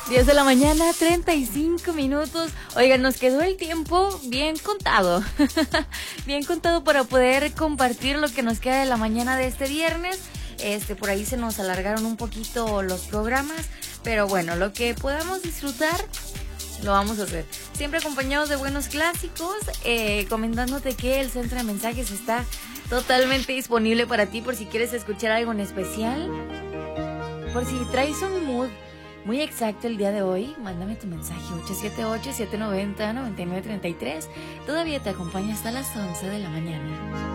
10 de la mañana, 35 minutos. Oigan, nos quedó el tiempo bien contado. Bien contado para poder compartir lo que nos queda de la mañana de este viernes. Por ahí se nos alargaron un poquito los programas, pero bueno, lo que podamos disfrutar lo vamos a hacer. Siempre acompañados de buenos clásicos, comentándote que el centro de mensajes está totalmente disponible para ti por si quieres escuchar algo en especial. Por si traes un mood muy exacto el día de hoy, mándame tu mensaje 878-790-9933. Todavía te acompaña hasta las 11 de la mañana.